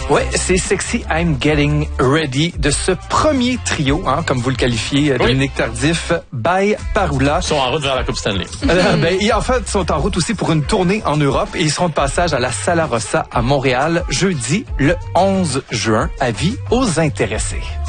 Ouais, c'est Sexy I'm Getting Ready de ce premier trio, comme vous le qualifiez, Dominique Tardif, by Parula. Ils sont en route vers la Coupe Stanley. En fait, ils sont en route aussi pour une tournée en Europe et ils seront de passage à la Sala Rossa à Montréal jeudi le 11 juin. Avis aux intéressés.